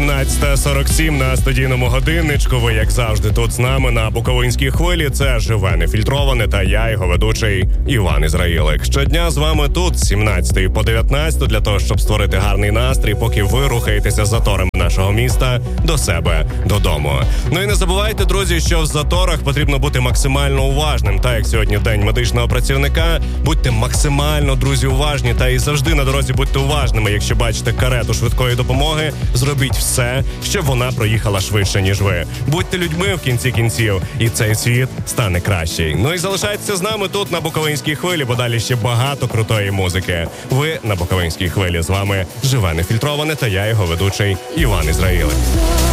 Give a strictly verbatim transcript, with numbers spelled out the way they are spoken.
сімнадцята сорок сім на студійному годинничку. Ви, як завжди, тут з нами на Буковинській хвилі. Це «Живе нефільтроване» та я, його ведучий Іван Ізраїлик. Щодня з вами тут з сімнадцятої по дев'ятнадцяту для того, щоб створити гарний настрій, поки ви рухаєтеся заторами нашого міста до себе, додому. Ну і не забувайте, друзі, що в заторах потрібно бути максимально уважним. Так як сьогодні День медичного працівника, будьте максимально, друзі, уважні та і завжди на дорозі будьте уважними. Якщо бачите карету швидкої допомоги, зробіть все, щоб вона проїхала швидше, ніж ви. Будьте людьми в кінці кінців, і цей світ стане кращий. Ну і залишайтеся з нами тут на Буковинській хвилі, бо далі ще багато крутої музики. Ви на Буковинській хвилі, з вами «Живе нефільтроване» та я, його ведучий Іван Ізраїлик.